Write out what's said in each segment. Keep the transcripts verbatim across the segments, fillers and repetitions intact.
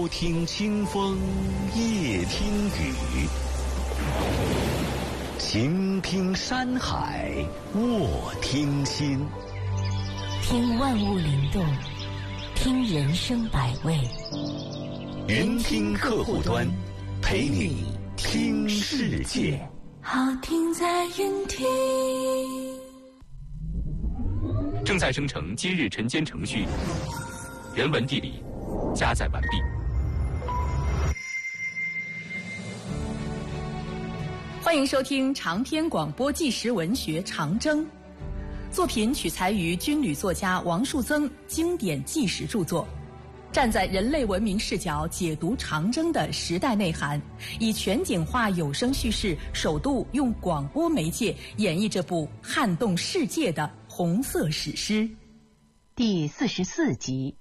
听清风，夜听雨，晴听山海，卧听心。 听万物灵动，听人生百味。 云听客户端，陪你听世界。 好听在云听。 正在生成今日晨间程序，人文地理加载完毕。 欢迎收听长篇广播纪实文学《长征》，作品取材于军旅作家王树增经典纪实著作，站在人类文明视角解读长征的时代内涵，以全景化有声叙事，首度用广播媒介演绎这部撼动世界的红色史诗。 第四十四集。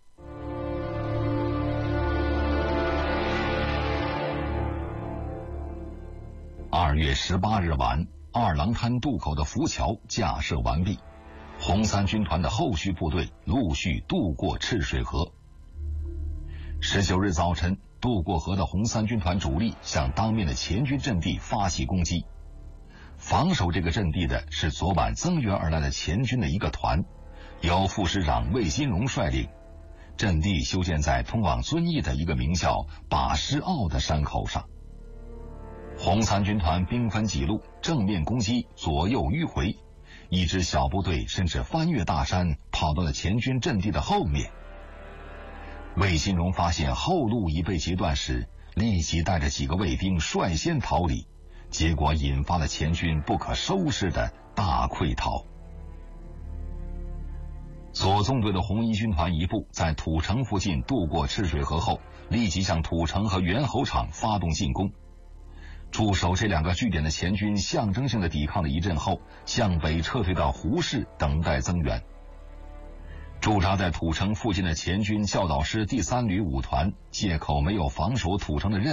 二月十八日晚，二郎滩渡口的浮桥架设完毕，红三军团的后续部队陆续渡过赤水河。十九日早晨，渡过河的红三军团主力向当面的前军阵地发起攻击。防守这个阵地的是昨晚增援而来的前军的一个团，由副师长魏新荣率领。阵地修建在通往遵义的一个名叫把师坳的山口上。红三军团兵分几路，正面攻击，左右迂回，一支小部队甚至翻越大山，跑到了前军阵地的后面。魏新荣发现后路已被截断时，立即带着几个卫兵率先逃离，结果引发了前军不可收拾的大溃逃。左纵队的红一军团一部在土城附近渡过赤水河后，立即向土城和猿猴场发动进攻。驻守这两个据点的前军象征性的抵抗了一阵后，向北撤退到胡市等待增援。驻扎在土城附近的前军教导师第三旅五团借口没有防守土城的任